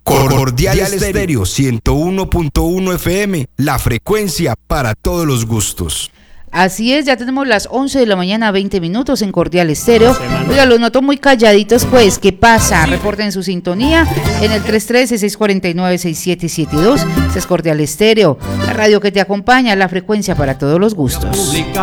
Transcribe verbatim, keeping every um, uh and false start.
Cordial Estéreo ciento uno punto uno F M, la frecuencia para todos los gustos. Así es, ya tenemos las once de la mañana, veinte minutos en Cordial Estéreo. Oiga, los noto muy calladitos, pues, ¿qué pasa? Reporten su sintonía en el tres uno tres, seis cuatro nueve, seis siete siete dos. Este es Cordial Estéreo, la radio que te acompaña, la frecuencia para todos los gustos.